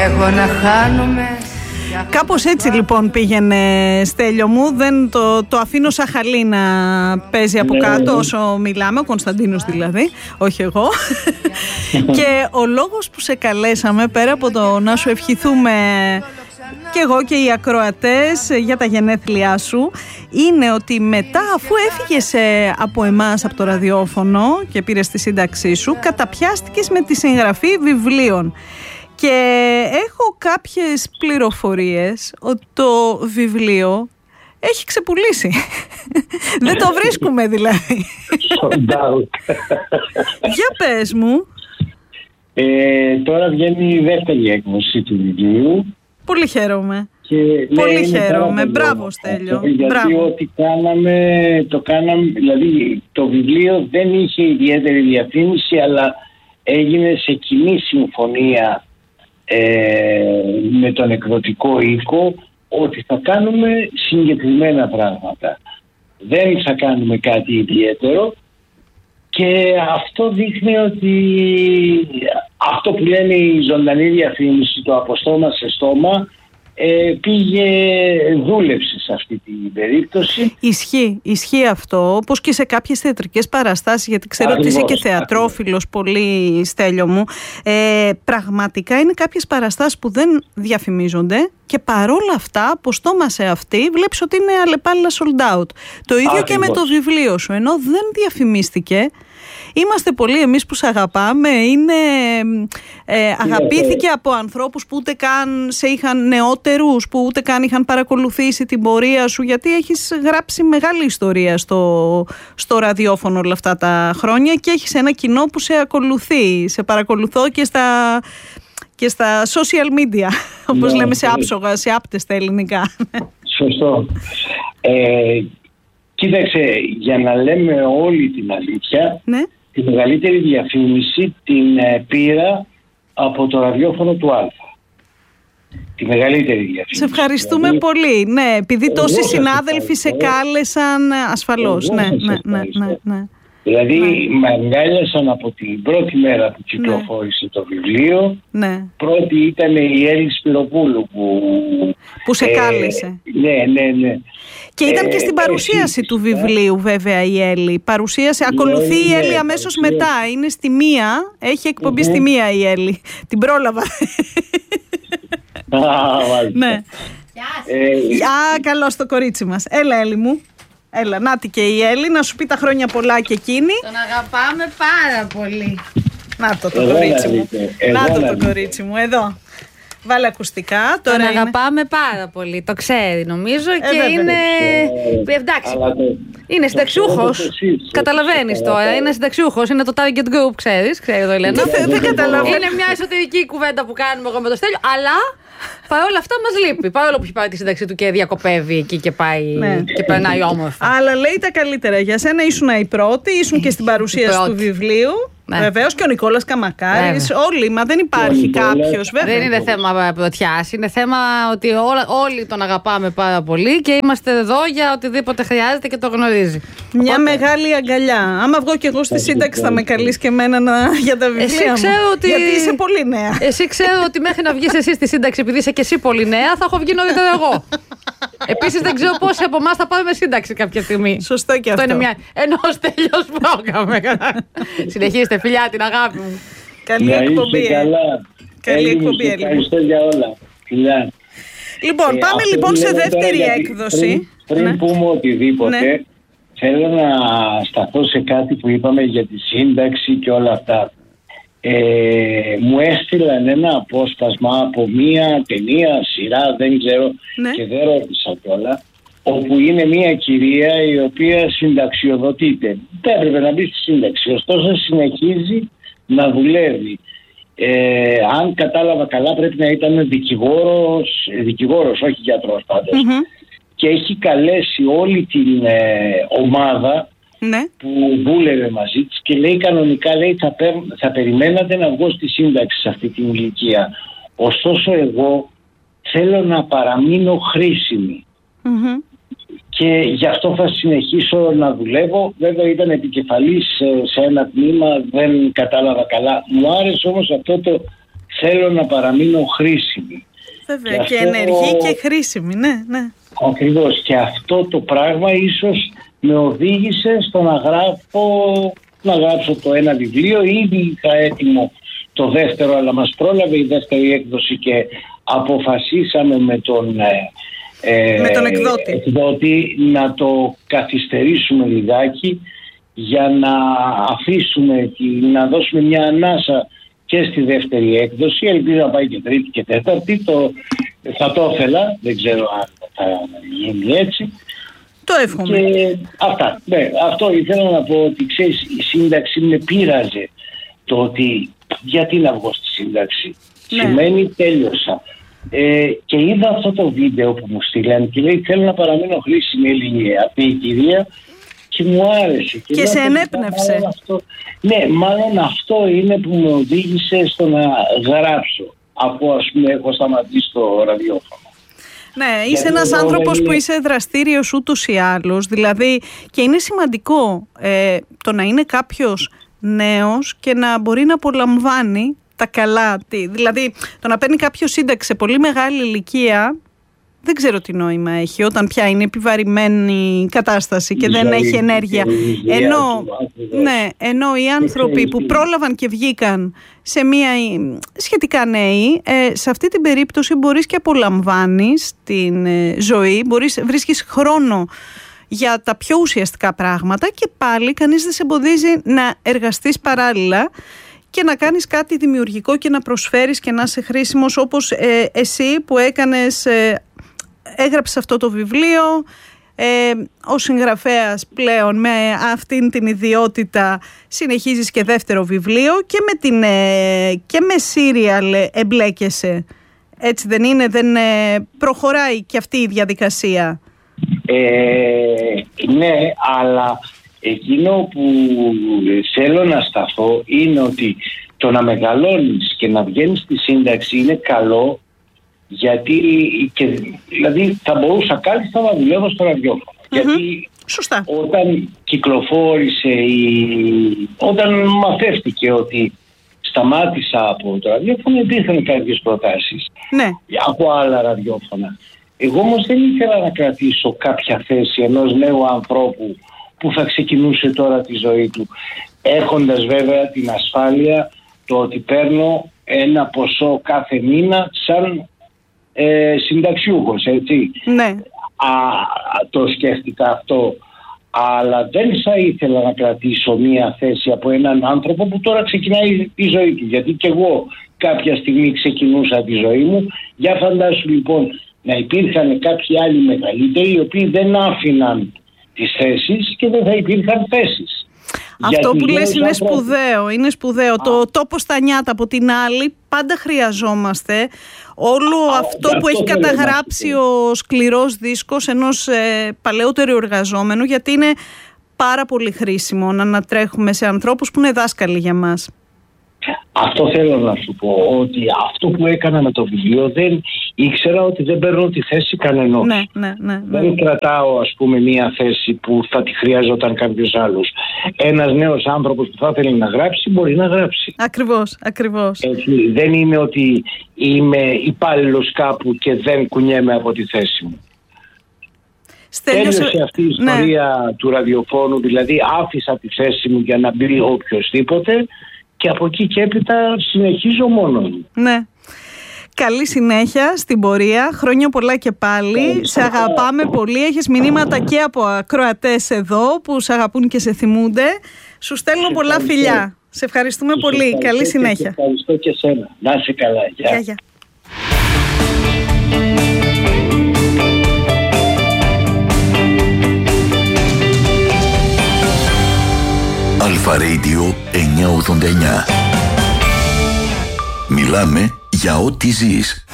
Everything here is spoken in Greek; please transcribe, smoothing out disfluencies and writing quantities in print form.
Εγώ να χάνομαι. Κάπως έτσι λοιπόν πήγαινε, Στέλιο μου. Δεν το αφήνω σαν χαλί να παίζει από κάτω όσο μιλάμε, ο Κωνσταντίνος δηλαδή, όχι εγώ. Και ο λόγος που σε καλέσαμε, πέρα από το να σου ευχηθούμε και εγώ και οι ακροατές για τα γενέθλιά σου, είναι ότι μετά, αφού έφυγες από εμάς από το ραδιόφωνο και πήρες τη σύνταξή σου, καταπιάστηκες με τη συγγραφή βιβλίων. Και έχω κάποιες πληροφορίες ότι το βιβλίο έχει ξεπουλήσει. Δεν το βρίσκουμε δηλαδή. Για πες μου. Τώρα βγαίνει η δεύτερη έκδοση του βιβλίου. Πολύ χαίρομαι. Πολύ χαίρομαι. Μπράβο, Στέλιο. Γιατί ό,τι το κάναμε, δηλαδή το βιβλίο δεν είχε ιδιαίτερη διαφήμιση, αλλά έγινε σε κοινή συμφωνία με τον εκδοτικό οίκο ότι θα κάνουμε συγκεκριμένα πράγματα. Δεν θα κάνουμε κάτι ιδιαίτερο, και αυτό δείχνει ότι αυτό που λένε η ζωντανή διαφήμιση, το από στόμα σε στόμα, δούλεψε σε αυτή την περίπτωση. Ισχύει αυτό, όπως και σε κάποιες θεατρικές παραστάσεις, γιατί ξέρω ότι είσαι και θεατρόφιλος πολύ, Στέλιο μου. Πραγματικά είναι κάποιες παραστάσεις που δεν διαφημίζονται και παρόλα αυτά από στόμα σε αυτή βλέπεις ότι είναι αλλεπάλληλα sold out. Το ίδιο και με το βιβλίο σου, ενώ δεν διαφημίστηκε. Είμαστε πολλοί εμείς που σε αγαπάμε, αγαπήθηκε από ανθρώπους που ούτε καν σε είχαν, νεότερους που ούτε καν είχαν παρακολουθήσει την πορεία σου, γιατί έχεις γράψει μεγάλη ιστορία στο ραδιόφωνο όλα αυτά τα χρόνια και έχεις ένα κοινό που σε ακολουθεί. Σε παρακολουθώ και στα social media, όπως λέμε σε άψογα, σε άπτες τα ελληνικά. Σωστό. Κοίταξε, για να λέμε όλη την αλήθεια, ναι, τη μεγαλύτερη διαφήμιση την πήρα από το ραδιόφωνο του Α. Τη μεγαλύτερη διαφήμιση. Σε ευχαριστούμε δηλαδή πολύ. Ναι, επειδή τόσοι συνάδελφοι σε κάλεσαν, ασφαλώς. Ναι. Δηλαδή με αγκάλιασαν από την πρώτη μέρα που κυκλοφόρησε το βιβλίο. Ναι. Πρώτη ήταν η Έλλη Σπυροπούλου που σε κάλεσε. Ναι. Και ήταν και στην παρουσίαση του βιβλίου βέβαια η Έλλη. Ακολουθεί η Έλλη αμέσως μετά. Είναι στη μία, έχει εκπομπή στη μία η Έλλη. Την πρόλαβα. Ναι. Καλώς το κορίτσι μας. Έλα, Έλλη μου. Έλα, νάτι και η Έλλη, να σου πει τα χρόνια πολλά και εκείνη. Τον αγαπάμε πάρα πολύ. Να το κορίτσι μου. Το κορίτσι μου, εδώ. Βάλε ακουστικά. Τον αγαπάμε πάρα πολύ. Το ξέρει νομίζω και είναι. Εντάξει. Είναι συνταξιούχος. Καταλαβαίνεις τώρα. Είναι συνταξιούχος. Είναι το target group, ξέρεις το Ελένα. Δεν καταλαβαίνω. Είναι μια εσωτερική κουβέντα που κάνουμε εγώ με το Στέλιο. Αλλά παρ' όλα αυτά μας λείπει. Παρόλο που έχει πάρει τη σύνταξή του και διακοπεύει εκεί και πάει και περνάει όμορφα. Αλλά λέει τα καλύτερα. Για σένα ήσουν η πρώτη, ήσουν και στην παρουσίαση του βιβλίου. Ναι. Βεβαίως και ο Νικόλας Καμακάρης, όλοι, μα δεν υπάρχει κάποιος. Δεν είναι θέμα πρωτιάς, είναι θέμα ότι όλοι τον αγαπάμε πάρα πολύ και είμαστε εδώ για οτιδήποτε χρειάζεται και το γνωρίζει. Μια μεγάλη αγκαλιά. Άμα βγω κι εγώ στη σύνταξη θα με καλείς και εμένα για τα βιβλία μου. Γιατί είσαι πολύ νέα. Εσύ ξέρω ότι μέχρι να βγεις εσύ στη σύνταξη, επειδή είσαι και εσύ πολύ νέα, θα έχω βγει νωρίτερα εγώ. Επίσης δεν ξέρω πόσοι από εμάς θα πάρουμε σύνταξη κάποια στιγμή. Σωστό και αυτό. Είναι ενός τελειώς πρόγραμμα. Συνεχίστε φιλιά, την αγάπη μου. Καλή εκπομπή. Καλή εκπομπή. Ευχαριστώ για όλα. Φιλιά. Λοιπόν, πάμε λοιπόν σε δεύτερη έκδοση. Πριν πούμε οτιδήποτε, θέλω να σταθώ σε κάτι που είπαμε για τη σύνταξη και όλα αυτά. Μου έστειλαν ένα απόσπασμα από μία ταινία, σειρά, δεν ξέρω, και δεν ρώτησα κιόλα, όπου είναι μία κυρία η οποία συνταξιοδοτείται. Δεν έπρεπε να μπει στη σύνταξη, ωστόσο συνεχίζει να δουλεύει. Αν κατάλαβα καλά πρέπει να ήταν δικηγόρος, όχι γιατρός πάντως. Και έχει καλέσει όλη την ομάδα που δούλευε μαζί της και λέει κανονικά, λέει, θα περιμένατε να βγω στη σύνταξη σε αυτή την ηλικία. Ωστόσο εγώ θέλω να παραμείνω χρήσιμη. Και γι' αυτό θα συνεχίσω να δουλεύω. Βέβαια ήταν επικεφαλής σε ένα τμήμα, δεν κατάλαβα καλά. Μου άρεσε όμως αυτό το θέλω να παραμείνω χρήσιμη. Βέβαια, και ενεργή και χρήσιμη, ναι. Ακριβώς, και αυτό το πράγμα ίσως με οδήγησε στο να γράψω το ένα βιβλίο. Ήδη είχα έτοιμο το δεύτερο, αλλά μας πρόλαβε η δεύτερη έκδοση και αποφασίσαμε με τον εκδότη να το καθυστερήσουμε λιγάκι για να αφήσουμε, να δώσουμε μια ανάσα και στη δεύτερη έκδοση. Ελπίζω να πάει και τρίτη και τέταρτη. Θα το ήθελα, δεν ξέρω αν θα γίνει έτσι. Το εύχομαι. Και αυτά. Ναι, αυτό ήθελα να πω, ότι ξέρεις, η σύνταξη με πείραζε το ότι γιατί να βγω στη σύνταξη. Ναι. Σημαίνει τέλειωσα. Και είδα αυτό το βίντεο που μου στείλαν και λέει θέλω να παραμείνω χρήσιμη Ελληνία. Αυτή η κυρία και μου άρεσε. Και σε ενέπνευσε. Ναι, μάλλον αυτό είναι που με οδήγησε στο να γράψω, αφού ας πούμε έχω σταματήσει το ραδιόφωνο. Ναι, είσαι ένας άνθρωπος που είσαι δραστήριος ούτως ή άλλως, δηλαδή, και είναι σημαντικό το να είναι κάποιος νέος και να μπορεί να απολαμβάνει τα καλά. Δηλαδή, το να παίρνει κάποιο σύνταξη σε πολύ μεγάλη ηλικία, δεν ξέρω τι νόημα έχει όταν πια είναι επιβαρημένη κατάσταση και δεν έχει ενέργεια. Ενώ οι άνθρωποι που πρόλαβαν και βγήκαν σε μια σχετικά νέοι, σε αυτή την περίπτωση μπορείς και απολαμβάνεις την ζωή, βρίσκεις χρόνο για τα πιο ουσιαστικά πράγματα και πάλι κανείς δεν σε εμποδίζει να εργαστείς παράλληλα και να κάνεις κάτι δημιουργικό και να προσφέρεις και να είσαι χρήσιμος, όπως εσύ που έγραψες αυτό το βιβλίο, ο συγγραφέας πλέον με αυτήν την ιδιότητα συνεχίζεις και δεύτερο βιβλίο και με σύριαλ εμπλέκεσαι. Έτσι δεν είναι, δεν προχωράει και αυτή η διαδικασία? Ναι, αλλά εκείνο που θέλω να σταθώ είναι ότι το να μεγαλώνεις και να βγαίνεις στη σύνταξη είναι καλό, γιατί δηλαδή θα μπορούσα κάλλιστα να δουλεύω στο ραδιόφωνο. Γιατί σωστά. Όταν κυκλοφόρησε, όταν μαθεύτηκε ότι σταμάτησα από το ραδιόφωνο, υπήρχαν κάποιες προτάσεις από άλλα ραδιόφωνα. Εγώ όμως δεν ήθελα να κρατήσω κάποια θέση ενός νέου ανθρώπου που θα ξεκινούσε τώρα τη ζωή του, έχοντας βέβαια την ασφάλεια το ότι παίρνω ένα ποσό κάθε μήνα σαν συνταξιούχος, έτσι. Ναι. Το σκέφτηκα αυτό, αλλά δεν θα ήθελα να κρατήσω μία θέση από έναν άνθρωπο που τώρα ξεκινάει τη ζωή του, γιατί και εγώ κάποια στιγμή ξεκινούσα τη ζωή μου. Για φαντάσου λοιπόν να υπήρχαν κάποιοι άλλοι μεγαλύτεροι οι οποίοι δεν άφηναν τις θέσεις και δεν θα υπήρχαν θέσεις. Αυτό που λες είναι σπουδαίο, είναι σπουδαίο. Το τόπο στα νιάτα από την άλλη πάντα χρειαζόμαστε. Όλο αυτό που έχει καταγράψει ο σκληρός δίσκος ενός παλαιότερου εργαζόμενου, γιατί είναι πάρα πολύ χρήσιμο να ανατρέχουμε σε ανθρώπους που είναι δάσκαλοι για μας. Αυτό θέλω να σου πω, ότι αυτό που έκανα με το βιβλίο, δεν ήξερα ότι δεν παίρνω τη θέση κανενός. Ναι. Δεν κρατάω, ας πούμε, μία θέση που θα τη χρειάζονταν κάποιος άλλος. Ένας νέος άνθρωπος που θα ήθελε να γράψει μπορεί να γράψει. Ακριβώς. Έτσι, δεν είναι ότι είμαι υπάλληλος κάπου και δεν κουνιέμαι από τη θέση μου. Τέλειωσε αυτή η ιστορία του ραδιοφώνου, δηλαδή άφησα τη θέση μου για να μπει οποιοσδήποτε. Και από εκεί και έπειτα συνεχίζω μόνος μου. Ναι. Καλή συνέχεια στην πορεία. Χρόνια πολλά και πάλι. Σε αγαπάμε πολύ. Έχεις μηνύματα και από ακροατές εδώ που σε αγαπούν και σε θυμούνται. Σου στέλνω πολλά φιλιά. Σε ευχαριστούμε πολύ. Καλή συνέχεια. Ευχαριστώ και σένα. Να είσαι καλά. Γεια. Αλφα Radio 989. Μιλάμε για ό,τι ζεις.